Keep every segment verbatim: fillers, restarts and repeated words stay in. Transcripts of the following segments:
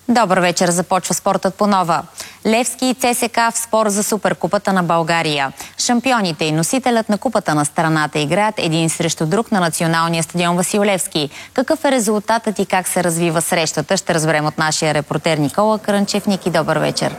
Добър вечер, започва спортът по нова. Левски и ЦСКА в спор за Суперкупата на България. Шампионите и носителят на купата на страната играят един срещу друг на националния стадион Васил Левски. Какъв е резултатът и как се развива срещата, ще разберем от нашия репортер Никола Крънчев. Ники, добър вечер.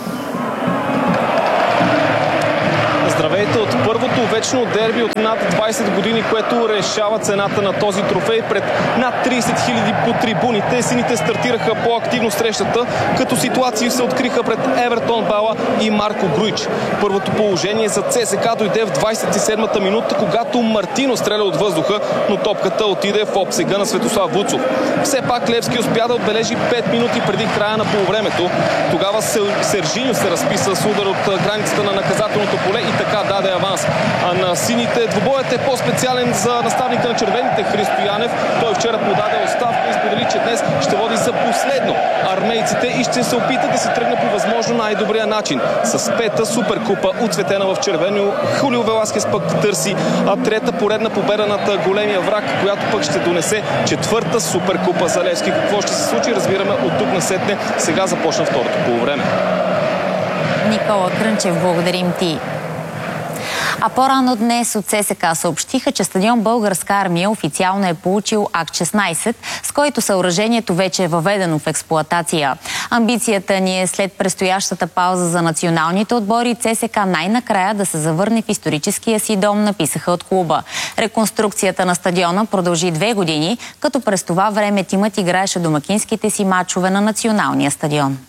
Здравейте от първото вечно дерби от над двайсет години, което решава цената на този трофей пред над трийсет хиляди по трибуните. Сините стартираха по-активно срещата, като ситуации се откриха пред Евертон Бала и Марко Груич. Първото положение за ЦСКА дойде в двайсет и седмата минута, когато Мартино стреля от въздуха, но топката отиде в обсега на Светослав Вуцов. Все пак Левски успя да отбележи пет минути преди края на полувремето. Тогава Сержиньо се разписа с удар от границата на наказателното поле и така даде аванс а на сините. Двобоят е по-специален за наставника на червените Христо Янев. Той вчера подаде оставка и сподели, че днес ще води за последно армейците и ще се опита да се тръгне по възможно най-добрия начин. С пета суперкупа, оцветена в червено, Хулио Веласкес пък търси а трета поредна победа над големия враг, която пък ще донесе четвърта суперкупа за Левски. Какво ще се случи, разбираме от тук насетне. Сега започна второто полувреме. Никола Крънчев, благодарим ти. А по-рано днес от ЦСКА съобщиха, че стадион Българска армия официално е получил акт шестнайсет, с който съоръжението вече е въведено в експлоатация. Амбицията ни е след предстоящата пауза за националните отбори ЦСКА най-накрая да се завърне в историческия си дом, написаха от клуба. Реконструкцията на стадиона продължи две години, като през това време тимът играеше домакинските си мачове на националния стадион.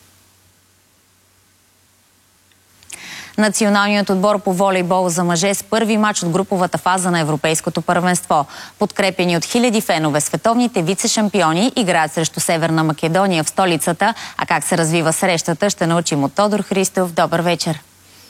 Националният отбор по волейбол за мъже с първи мач от груповата фаза на Европейското първенство. Подкрепени от хиляди фенове, световните вице-шампиони играят срещу Северна Македония в столицата. А как се развива срещата, ще научим от Тодор Христов. Добър вечер!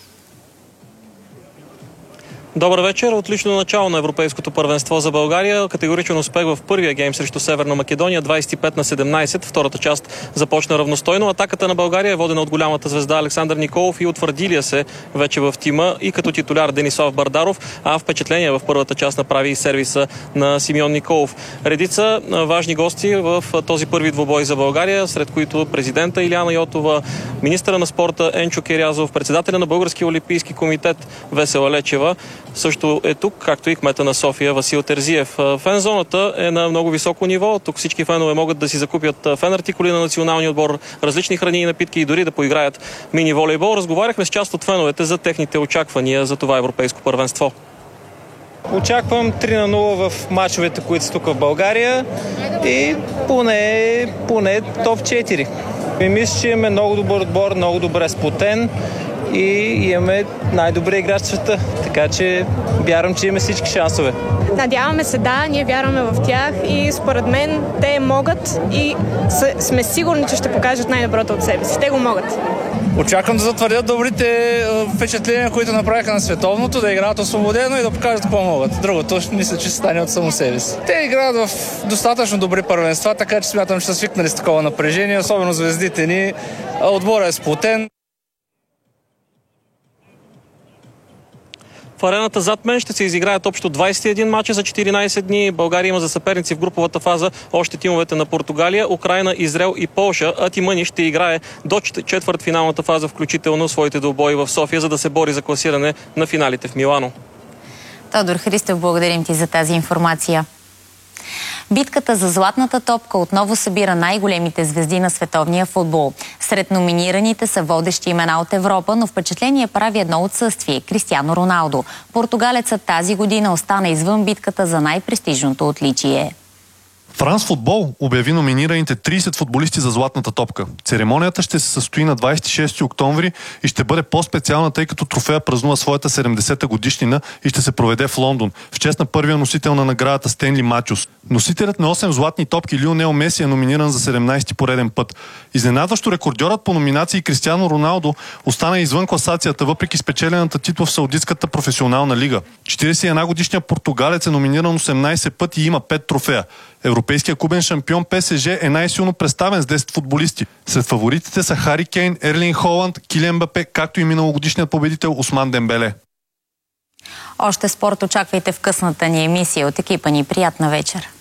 Добър вечер. Отлично начало на Европейското първенство за България. Категоричен успех в първия гейм срещу Северна Македония. двайсет и пет на седемнайсет. Втората част започна равностойно. Атаката на България е водена от голямата звезда Александър Николов и утвърдилия се вече в тима и като титуляр Денислав Бардаров, а впечатление в първата част направи и сервиса на Симеон Николов. Редица важни гости в този първи двубой за България, сред които президента Илияна Йотова, министъра на спорта Енчо Кирязов, председателя на Българския олимпийски комитет Весела Лечева. Също е тук, както и кмета на София Васил Терзиев. Фен-зоната е на много високо ниво. Тук всички фенове могат да си закупят фен-артикули на националния отбор, различни храни и напитки и дори да поиграят мини-волейбол. Разговаряхме с част от феновете за техните очаквания за това европейско първенство. Очаквам три на нула в мачовете, които са тук в България и поне, поне топ четири. И мисля, че имаме много добър отбор, много добре сплотен и имаме най-добрия играч в света. Така че вярвам, че имаме всички шансове. Надяваме се, да, ние вярваме в тях и според мен те могат и сме сигурни, че ще покажат най-доброто от себе си. Те го могат. Очаквам да затвърдят добрите впечатления, които направиха на световното, да играят освободено и да покажат какво могат. Другото мисля, че се стане от само себе си. Те играят в достатъчно добри първенства, така че смятам, че са свикнали с такова напрежение, особено звездите ни. Отборът е сплотен. В арената зад мен ще се изиграят общо двайсет и един мача за четиринайсет дни. България има за съперници в груповата фаза още тимовете на Португалия, Украйна, Израел и Полша, а тимът ни ще играе до четвъртфиналната фаза, включително своите двубои в София, за да се бори за класиране на финалите в Милано. Тодор Христов, благодарим ти за тази информация. Битката за златната топка отново събира най-големите звезди на световния футбол. Сред номинираните са водещи имена от Европа, но впечатление прави едно отсъствие – Кристиано Роналдо. Португалецът тази година остана извън битката за най-престижното отличие. Франс Футбол обяви номинираните трийсет футболисти за златната топка. Церемонията ще се състои на двайсет и шести октомври и ще бъде по-специална, тъй като трофея празнува своята седемдесета годишнина и ще се проведе в Лондон, в чест на първия носител на наградата Стенли Мачус. Носителят на осем златни топки Лионел Меси е номиниран за седемнайсети пореден път. Изненадващо рекордьорът по номинации Кристиано Роналдо остана извън класацията, въпреки спечелената титла в Саудитската професионална лига. четирийсет и една годишният португалец е номиниран осемнайсет пъти и има пет трофея. Европейският клубен шампион ПСЖ е най-силно представен с десет футболисти. Сред фаворитите са Хари Кейн, Ерлин Холанд, Килиан Мбапе, както и миналогодишният победител Осман Дембеле. Още спорт очаквайте в късната ни емисия от екипа ни. Приятна вечер!